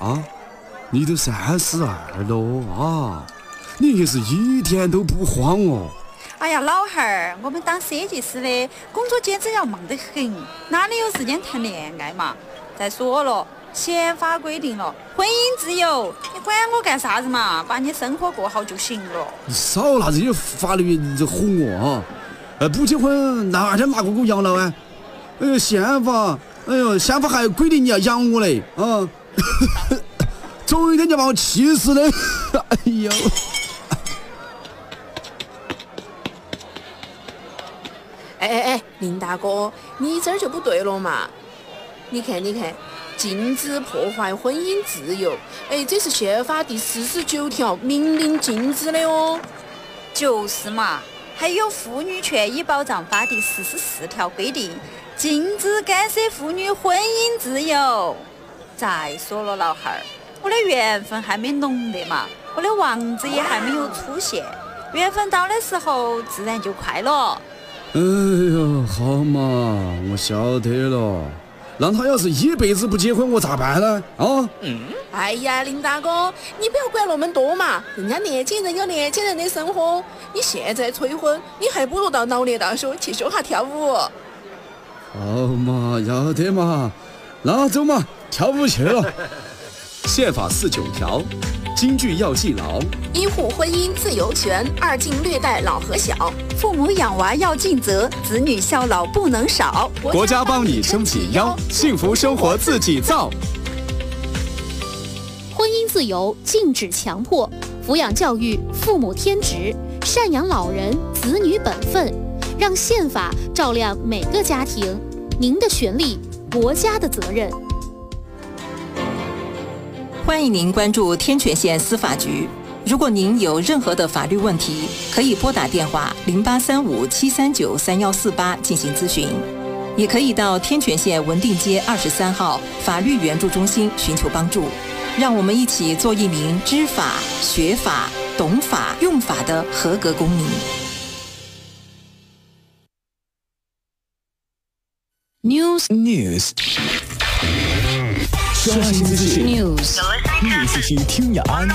啊，你都32了啊，你也是一点都不慌哦。 哎呀，老汉儿，我们当设计师的工作简直要忙得很，哪里有时间谈恋爱嘛？再说了，宪法规定了婚姻自由，你管我干啥子嘛？把你生活过好就行了。 你少拿这些法律这唬我啊！不结婚哪天拿我养老啊？宪法，宪法还规定你要养我嘞啊！总有一天就把我气死的。哎呦！ 哎，林大哥，你这儿就不对了嘛！你看，禁止破坏婚姻自由，这是宪法第49条明令禁止的哦。 就是嘛，还有《妇女权益保障法》第44条规定，禁止干涉妇女婚姻自由。再说了，老汉儿，我的缘分还没浓的嘛，我的王子也还没有出现，缘分到的时候自然就快了。 哎呀，好嘛，我晓得了。让他要是一辈子不结婚，我咋办呢？啊？ 哎呀，林大哥，你不要管那么多嘛，人家年轻人有年轻人的生活，你现在催婚，你还不如到老年大学去学下跳舞。 好嘛，要得嘛，那走嘛，跳舞去了。 宪法49条，金句要记牢： 一户婚姻自由权，二敬略待老和小。 父母养娃要尽责，子女孝老不能少。 国家帮你撑起腰，幸福生活自己造。 婚姻自由禁止强迫，抚养教育父母天职，赡养老人子女本分，让宪法照亮每个家庭。您的权利，国家的责任。 欢迎您关注天泉县司法局。如果您有任何的法律问题，可以拨打电话0835-739-3148进行咨询，也可以到天泉县文定街23号法律援助中心寻求帮助。让我们一起做一名知法、学法、懂法、用法的合格公民。 News， 刷新资讯， News 听雅安。